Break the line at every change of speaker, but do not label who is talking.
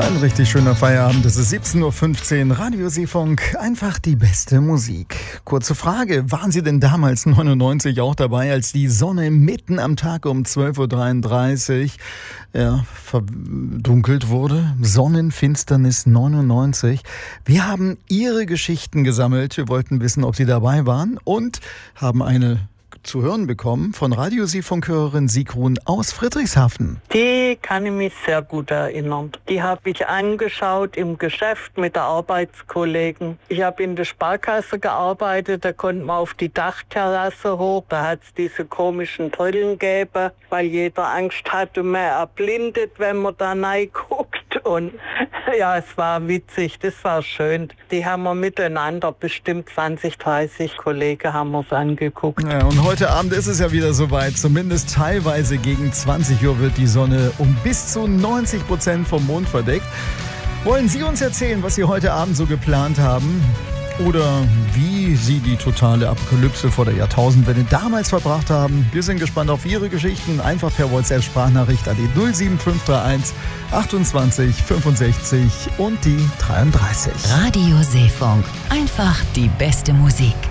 Ein richtig schöner Feierabend. Es ist 17.15 Uhr. Radio Seefunk, einfach die beste Musik. Kurze Frage, waren Sie denn damals 99 auch dabei, als die Sonne mitten am Tag um 12.33 Uhr verdunkelt wurde? Sonnenfinsternis 99. Wir haben Ihre Geschichten gesammelt. Wir wollten wissen, ob Sie dabei waren und haben eine zu hören bekommen von Radio Seefunk-Hörerin Sigrun aus Friedrichshafen.
Die kann ich mich sehr gut erinnern. Die habe ich angeschaut im Geschäft mit der Arbeitskollegen. Ich habe in der Sparkasse gearbeitet, da konnte man auf die Dachterrasse hoch. Da hat es diese komischen Brillen gegeben, weil jeder Angst hatte, man erblindet, wenn man da reinguckt. Und ja, es war witzig, das war schön. Die haben wir miteinander, bestimmt 20, 30 Kollegen haben wir es angeguckt.
Ja, und heute Abend ist es ja wieder soweit. Zumindest teilweise gegen 20 Uhr wird die Sonne um bis zu 90% vom Mond verdeckt. Wollen Sie uns erzählen, was Sie heute Abend so geplant haben? Oder wie Sie die totale Apokalypse vor der Jahrtausendwende damals verbracht haben? Wir sind gespannt auf Ihre Geschichten. Einfach per WhatsApp-Sprachnachricht an die 07531 28 65 und die 33.
Radio Seefunk. Einfach die beste Musik.